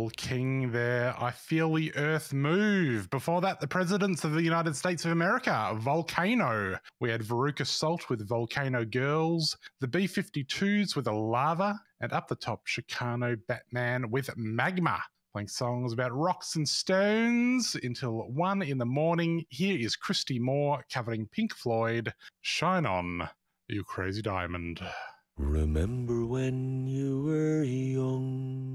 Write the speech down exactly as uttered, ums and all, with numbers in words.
Carole King there, I Feel the Earth Move. Before that, the Presidents of the United States of America, Volcano. We had Veruca Salt with Volcano Girls, the B fifty-twos with a Lava, and up the top, Chicano Batman with Magma. Playing songs about rocks and stones until one in the morning. Here is Christy Moore covering Pink Floyd, Shine On, You Crazy Diamond. Remember when you were young,